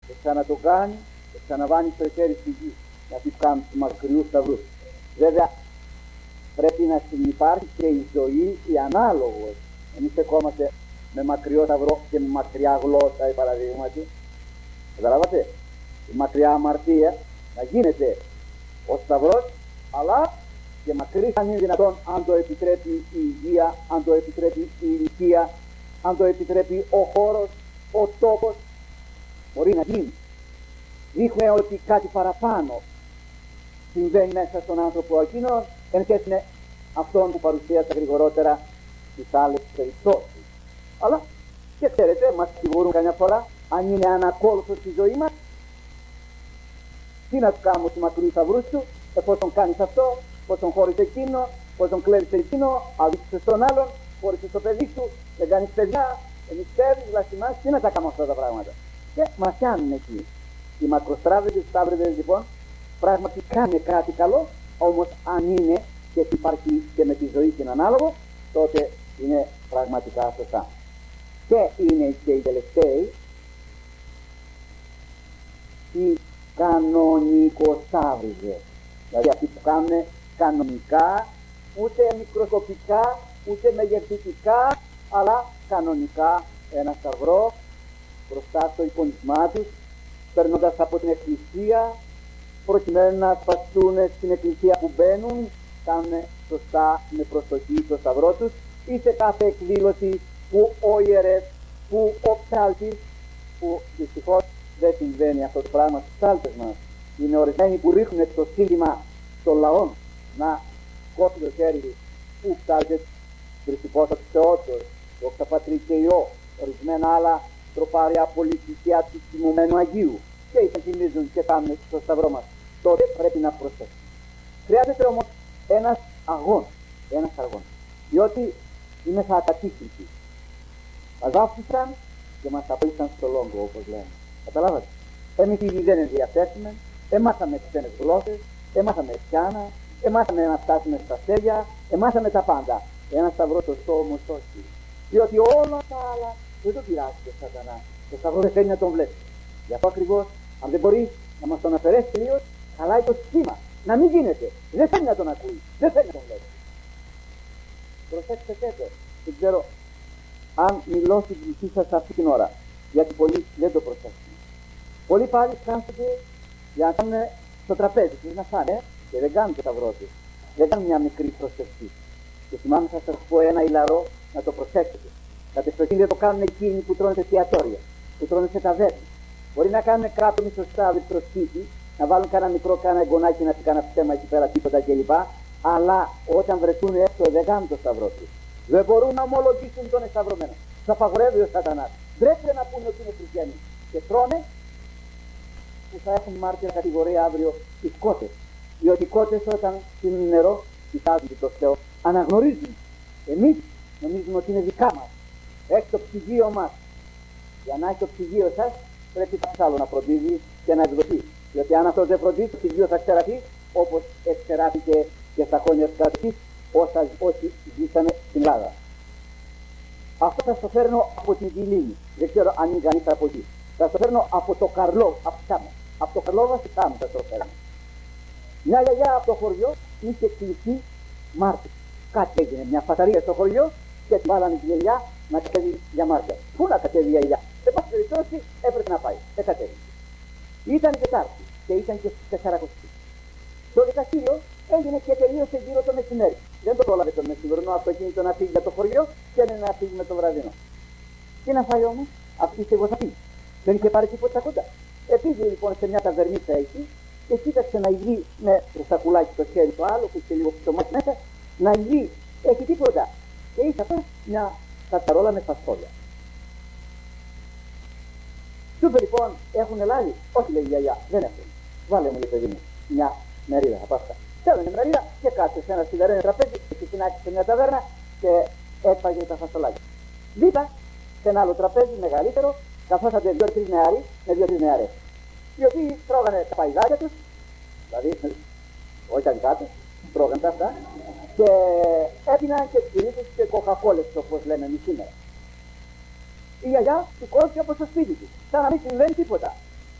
και ξανατο κάνει και ξαναβάνει το χέρι στη γη, γιατί κάνουν τους μακριούς σταυρούς. Βέβαια πρέπει να συνυπάρχει και η ζωή η ανάλογος. Εμείς στεκόμαστε με μακριό σταυρό και με μακριά γλώσσα, παραδείγματι. Καταλάβατε, η μακριά αμαρτία να γίνεται ο σταυρός, αλλά και μακρύς αν είναι δυνατόν, αν το επιτρέπει η υγεία, αν το επιτρέπει η ηλικία, αν το επιτρέπει ο χώρος, ο τόπος, μπορεί να γίνει. Δείχνει ότι κάτι παραπάνω συμβαίνει μέσα στον άνθρωπο εκείνο, εν σχέση με αυτόν που παρουσίασα γρηγορότερα στις άλλες περιπτώσεις. Αλλά και ξέρετε, μας σιγουρούν καμιά φορά, αν είναι ανακόλουθος στη ζωή μας, τι να του κάνουμε του μακρύου σταυρούς του, εφόσον κάνεις αυτό, εφόσον χώρισε εκείνο, εφόσον κλέβεις εκείνο, αδείξεις στον άλλον, χώρισες το παιδί σου, δεν κάνεις παιδιά, ενιστεύεις, βλαστημάς, τι να τα κάνουμε αυτά τα πράγματα. Και μας πιάνουν εκεί. Οι μακροστράβεδες, σταύρεδες λοιπόν, πράγματι κάνουν κάτι καλό, όμως αν είναι και υπάρχει και με τη ζωή την ανάλογο, τότε είναι πραγματικά σωστά. Και είναι και οι τελευταίοι, οι κανονικοσταύριδες, δηλαδή αυτοί που κάνουν κανονικά, ούτε μικροσκοπικά, ούτε μεγεθυντικά, αλλά κανονικά ένα σταυρό μπροστά στο εικονισμά τους, παίρνοντας από την εκκλησία, προκειμένου να σπαστούν στην εκκλησία που μπαίνουν, κάνουν σωστά με προσοχή το σταυρό τους, ή σε κάθε εκδήλωση που ο ιερεύς, που ο ψάλτης, που δυστυχώς δεν συμβαίνει αυτό το πράγμα στους ψάλτες μας, είναι ορισμένοι που ρίχνουν το σύνθημα των λαών να κόψει το χέρι που ψάλτες, Χριστικός ο Θεότος, δόξα Πατρί και Υιό, ορισμένα άλλα τροπάρια πολιτικά του τιμωμένου Αγίου, και υπενθυμίζουν και κάνουν στο σταυρό μας. Τότε πρέπει να προσέξουμε. Χρειάζεται όμως ένας αγώνας, διότι είμαι θα ακατήχηση. Μας άφησαν και μας απέλησαν στο λόγο, όπως λένε. Καταλάβατε. Εμείς ήδη δεν ενδιαφέρουμε, έμαθαμε ξένες γλώσσες, έμαθαμε πιάνα, έμαθαμε να φτάσουμε στα αστέρια, έμαθαμε τα πάντα. Ένα σταυρό σωστό όμως όχι. Διότι όλα τα άλλα δεν το πειράζει το σατανά. Το σταυρό δεν θέλει να τον βλέπει. Γι' αυτό ακριβώς, αν δεν μπορεί να μας τον αφαιρέσει τελείως, χαλάει το σχήμα. Να μην γίνεται. Δεν θέλει να τον ακούει. Δεν θέλει να τον βλέπει. Προσέξτε και το. Δεν ξέρω αν μιλώ στην ψυχή σας αυτή την ώρα. Γιατί πολλοί δεν το προσέξουν. Πολλοί πάλι κάθονται για να κάνουν στο τραπέζι τους να φάνε και δεν κάνουν το σταυρό τους. Δεν κάνουν μια μικρή προσευχή. Και θυμάμαι θα σας πω ένα ηλαρό να το προσέξετε. Κατεξοχήν δεν το κάνουν εκείνοι που τρώνε σε εστιατόρια, που τρώνε σε ταβέρνες. Μπορεί να κάνουν κάτω μισοστάδι στο σπίτι, να βάλουν κάνα μικρό κάνα εγγονάκι να πει κάνα ψέμα εκεί πέρα τίποτα κλπ. Αλλά όταν βρεθούν έξω δεν κάνουν το σταυρό τους. Δεν μπορούν να ομολογήσουν τον εσταυρωμένο. Τους απαγορεύει ο σατανάς. Πρέπει να πούνε ότι είναι χριστιανοί. Και τρώνε που θα έχουν μάρτυρα κατηγορία αύριο οι κότες. Διότι οι κότες όταν πίνουν νερό, κοιτάζουν το Θεό, αναγνωρίζουν. Εμείς νομίζουμε ότι είναι δικά μας. Έχει το ψυγείο μας. Για να έχει το ψυγείο σας, πρέπει το άλλο να φροντίζει και να εκδοθεί. Διότι αν αυτό δεν φροντίζει, το ψυγείο θα ξεραθεί, όπως εξεράθηκε και στα χρόνια της κατοχής, όσοι ζήσανε στην Ελλάδα. Αυτό θα στο φέρνω από την Βιλίνη. Δεν ξέρω αν είναι κανείς από εκεί. Θα στο φέρνω από το Καρλό, από το Καρλό βασικά θα το φέρνω. Μια γιαγιά από το χωριό είχε κλειστεί μάρτυρ. Κάτι έγινε, μια φαταρία στο χωριό και τη βάλανε τη γιαγιά να κατέβει για μάρτυρ. Πού να κατέβει η γιαγιά? Σε πάση περιπτώσει έπρεπε να πάει. Δεν κατέβει. Ήταν Τετάρτη και ήταν και στις 4. Το δικαστήριο έγινε και τελείωσε γύρω το μεσημέρι. Δεν το πρόλαβε το μεσημερινό αυτοκίνητο να φύγει για το χωριό και να φύγει με το βραδινό. Τι να φάει όμως? Αυτή η στεγοθαπή. Δεν είχε πάρει τίποτα κοντά. Πήγε λοιπόν σε μια ταβερνίτσα εκεί και κοίταξε να υγεί με το σακουλάκι το χέρι το άλλο που είχε λίγο ψωμάκι μέσα, να υγεί, έχει τίποτα. Και είχε αυτό μια κατσαρόλα με φασόλια. Του είπε λοιπόν, έχουν λάδι? Όχι, λέει η γιαγιά, δεν έχουν. Βάλε μου, λέει παιδί μου, μια μερίδα από αυτά. Θέλω μια μερίδα και κάτσε σε ένα σιδερένιο τραπέζι και συνάξε σε μια ταβέρνα και έπαγε τα φασολάκια. Δίπλα σε ένα άλλο τραπέζι μεγαλύτερο, καθόσατε 2-3 νεαροί με 2-3 νεαρές, οι οποίοι τρώγανε τα παϊδάκια τους, δηλαδή όχι τα δικά τους, τρώγανε τα αυτά και έπιναν και σπυρίτες και κοκακόλες, όπως λέμε εμείς σήμερα. Η γιαγιά σηκώθηκε από το σπίτι της, σαν να μην συμβαίνει τίποτα.